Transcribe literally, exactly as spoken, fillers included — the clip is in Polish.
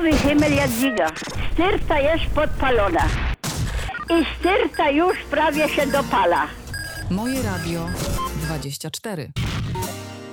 Cały himmel Jadwiga. Styrta jest podpalona. I styrta już prawie się dopala. Moje Radio dwadzieścia cztery.